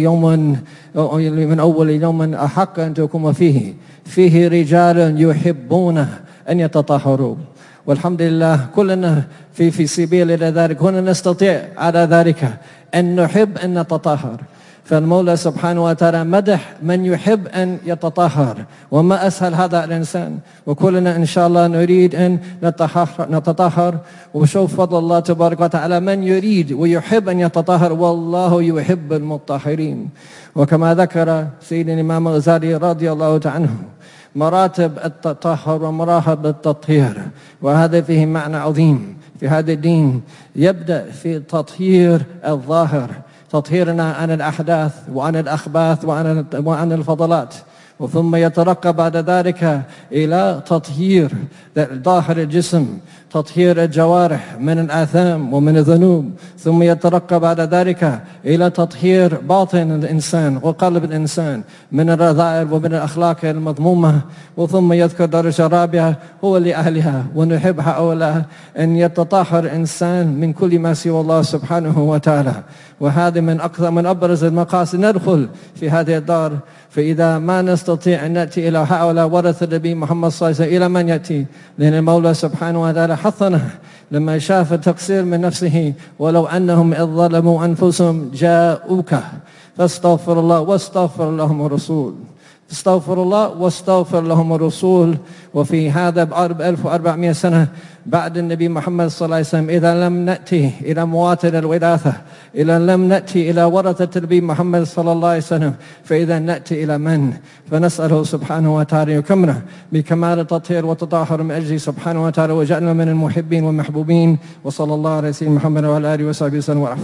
أول يوم أحق أن تقوم فيه رجال يحبون أن يتطهروا. والحمد لله كلنا في سبيل إلى ذلك، هنا نستطيع على ذلك أن نحب أن نتطهر. فالمولى سبحانه وتعالى مدح من يحب أن يتطهر، وما أسهل هذا الإنسان. وكلنا إن شاء الله نريد أن نتطهر، وشوف فضل الله تبارك وتعالى من يريد ويحب أن يتطهر، والله يحب المطهرين. وكما ذكر سيدنا الإمام الغزالي رضي الله تعالى عنه مراتب التطهر ومراحل التطهير، وهذا فيه معنى عظيم في هذا الدين. يبدأ في تطهير الظاهر، تطهيرنا عن الأحداث وعن الأخباث وعن الفضلات، وثم يترقى بعد ذلك إلى تطهير ظاهر الجسم، تطهير الجوارح من الآثام ومن الذنوب، ثم يترقى بعد ذلك إلى تطهير باطن الإنسان وقلب الإنسان من الرذائل ومن الأخلاق المذمومة، وثم يذكر درجة رابعة هو لأهلها. ونحب هؤلاء أن يتطهر إنسان من كل ما سوى الله سبحانه وتعالى، وهذا من أبرز المقاصد ندخل في هذه الدار. فإذا ما نستطيع أن نأتي إلى هؤلاء ورثة النبي محمد صلى الله عليه وسلم، إلى من يأتي؟ لأن المولى سبحانه وتعالى حثنا لما شاف التقصير من نفسه: ولو أنهم إذ ظلموا أنفسهم جاءوك فاستغفر الله واستغفر لهم الرسول. استغفر الله واستغفر لهم الرسول. وفي هذا ب 1400 سنة بعد النبي محمد صلى الله عليه وسلم، إذا لم نأتي إلى مواطن الوراثة، إذا لم نأتي إلى ورثة النبي محمد صلى الله عليه وسلم، فإذا نأتي إلى من؟ فنسأله سبحانه وتعالى يكرمنا بكمال التطهير والتطهر من أجله سبحانه وتعالى، وجعلنا من المحبين والمحبوبين. وصلى الله على سيدنا محمد وعلى آله وصحبه وسلم وعفو.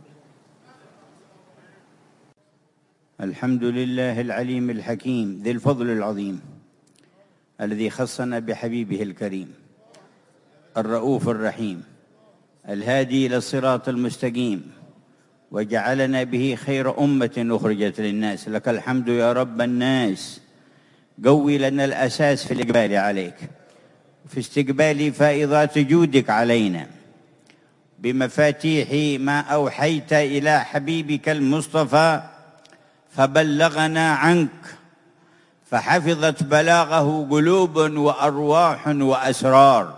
الحمد لله العليم الحكيم ذي الفضل العظيم الذي خصنا بحبيبه الكريم الرؤوف الرحيم الهادي إلى الصراط المستقيم، وجعلنا به خير أمة أخرجت للناس. لك الحمد يا رب الناس. قوي لنا الأساس في الإقبال عليك، في استقبال فائضات جودك علينا، بمفاتيح ما أوحيت إلى حبيبك المصطفى فبلغنا عنك، فحفظت بلاغه قلوب وأرواح وأسرار،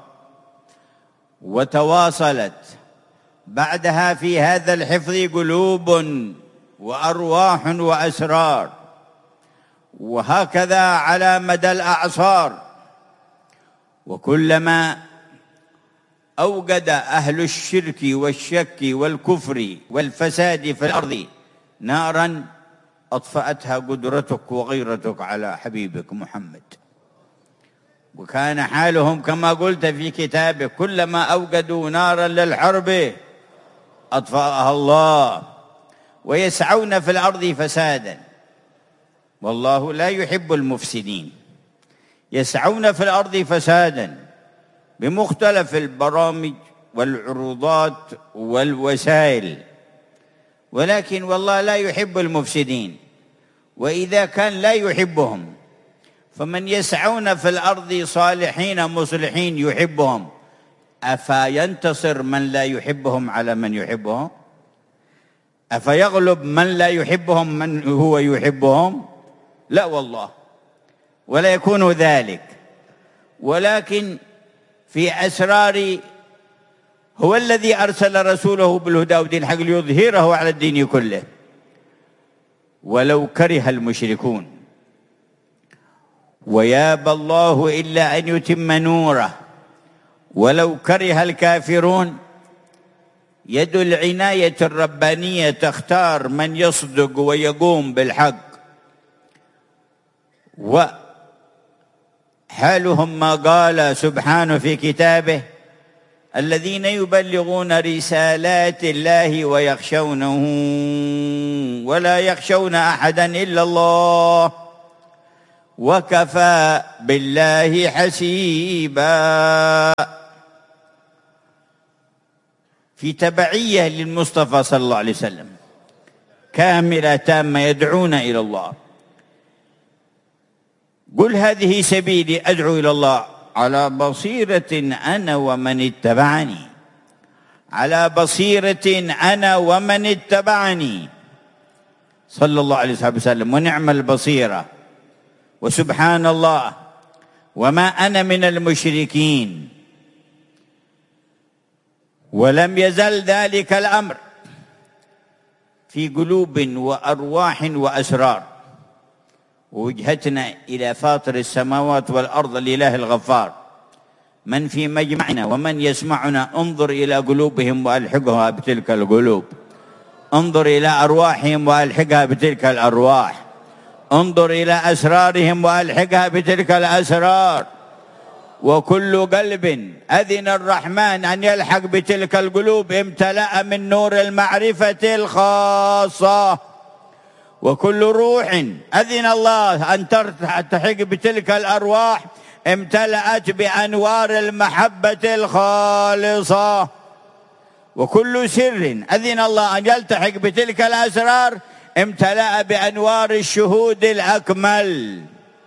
وتواصلت بعدها في هذا الحفظ قلوب وأرواح وأسرار، وهكذا على مدى الأعصار. وكلما أوقد أهل الشرك والشك والكفر والفساد في الأرض نارا أطفأتها قدرتك وغيرتك على حبيبك محمد. وكان حالهم كما قلت في كتابك: كلما أوقدوا نارا للحرب أطفأها الله، ويسعون في الأرض فسادا، والله لا يحب المفسدين. يسعون في الأرض فسادا بمختلف البرامج والعروضات والوسائل، ولكن والله لا يحب المفسدين. وإذا كان لا يحبهم، فمن يسعون في الأرض صالحين مصلحين يحبهم، أفينتصر من لا يحبهم على من يحبهم؟ أفيغلب من لا يحبهم من هو يحبهم؟ لا والله، ولا يكون ذلك. ولكن في أسرار هو الذي أرسل رسوله بالهدى ودين الحق ليظهره على الدين كله ولو كره المشركون. ويابى الله إلا أن يتم نوره ولو كره الكافرون. يد العناية الربانية تختار من يصدق ويقوم بالحق، وحالهم ما قال سبحانه في كتابه: الذين يبلغون رسالات الله ويخشونه ولا يخشون أحدا إلا الله وكفى بالله حسيبا. في تبعية للمصطفى صلى الله عليه وسلم كاملة تامة، يدعون إلى الله. قل هذه سبيلي أدعو إلى الله على بصيرة أنا ومن اتبعني، على بصيرة أنا ومن اتبعني صلى الله عليه وسلم. ونعم البصيرة، وسبحان الله وما أنا من المشركين. ولم يزل ذلك الأمر في قلوب وأرواح وأسرار. ووجهتنا إلى فاطر السماوات والأرض الإله الغفار، من في مجمعنا ومن يسمعنا، انظر إلى قلوبهم وألحقها بتلك القلوب، انظر إلى أرواحهم وألحقها بتلك الأرواح، انظر إلى أسرارهم وألحقها بتلك الأسرار. وكل قلب أذن الرحمن أن يلحق بتلك القلوب امتلأ من نور المعرفة الخاصة. وكل روح أذن الله أن تلحق بتلك الأرواح امتلأت بأنوار المحبة الخالصة. وكل سر أذن الله أن يلتحق بتلك الأسرار امتلأ بأنوار الشهود الأكمل.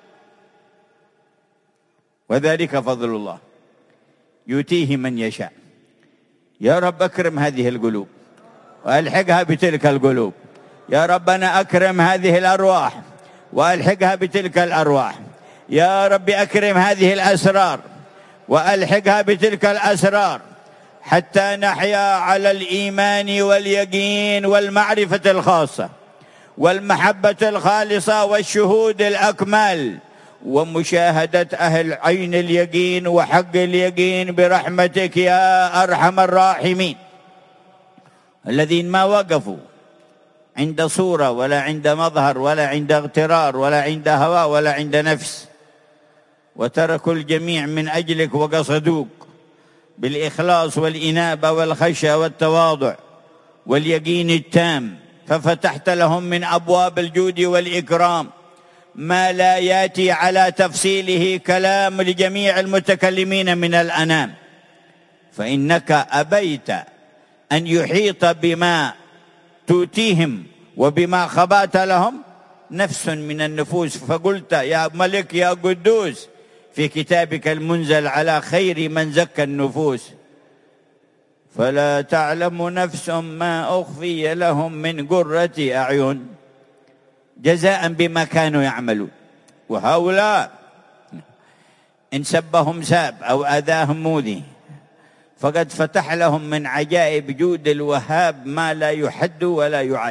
وذلك فضل الله يؤتيه من يشاء. يا رب أكرم هذه القلوب وألحقها بتلك القلوب. يا ربنا أكرم هذه الأرواح وألحقها بتلك الأرواح. يا رب أكرم هذه الأسرار وألحقها بتلك الأسرار، حتى نحيا على الإيمان واليقين والمعرفة الخاصة والمحبة الخالصة والشهود الأكمل ومشاهدة أهل عين اليقين وحق اليقين برحمتك يا أرحم الراحمين، الذين ما وقفوا عند صورة ولا عند مظهر ولا عند اغترار ولا عند هوى ولا عند نفس، وتركوا الجميع من أجلك وقصدوك بالإخلاص والإنابة والخشية والتواضع واليقين التام، ففتحت لهم من أبواب الجود والإكرام ما لا يأتي على تفصيله كلام لجميع المتكلمين من الأنام. فإنك أبيت أن يحيط بما تؤتيهم وبما خبأت لهم نفس من النفوس، فقلت يا ملك يا قدوس في كتابك المنزل على خير من زكى النفوس، فلا تعلم نفس ما أخفي لهم من قرة أعين جزاء بما كانوا يعملون. وهؤلاء إن سبهم ساب أو أذاهم موذي فقد فتح لهم من عجائب جود الوهاب ما لا يحد ولا يعد،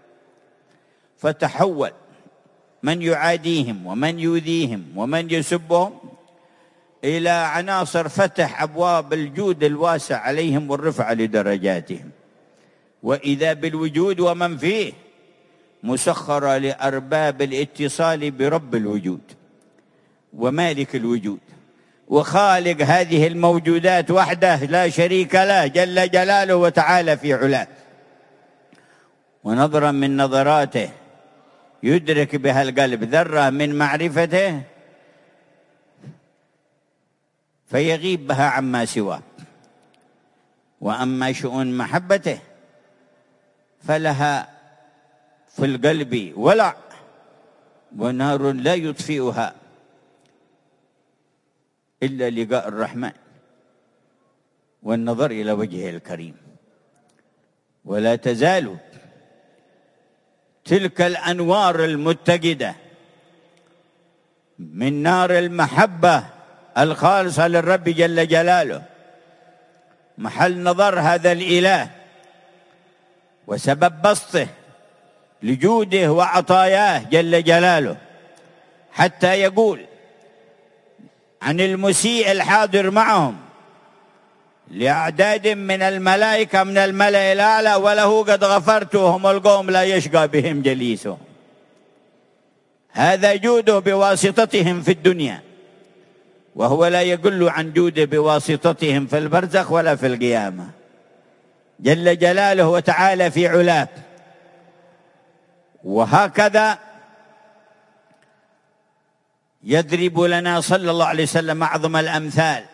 فتحول من يعاديهم ومن يؤذيهم ومن يسبهم إلى عناصر فتح أبواب الجود الواسع عليهم والرفع لدرجاتهم. وإذا بالوجود ومن فيه مسخرة لأرباب الاتصال برب الوجود ومالك الوجود وخالق هذه الموجودات وحده لا شريك له جل جلاله وتعالى في علاه. ونظرا من نظراته يدرك بها القلب ذرة من معرفته فيغيب بها عما سواه. وأما شؤون محبته فلها في القلب ولع ونار لا يطفئها إلا لقاء الرحمن والنظر إلى وجهه الكريم. ولا تزال تلك الأنوار المتقدة من نار المحبة الخالصة للرب جل جلاله محل نظر هذا الإله وسبب بسطه لجوده وعطاياه جل جلاله، حتى يقول عن المسيء الحاضر معهم لأعداد من الملائكة من الملأ الأعلى وله قد غفرت وهم القوم لا يشقى بهم جليسهم. هذا جوده بواسطتهم في الدنيا، وهو لا يقل عن جوده بواسطتهم في البرزخ ولا في القيامة جل جلاله وتعالى في علاه. وهكذا يضرب لنا صلى الله عليه وسلم أعظم الأمثال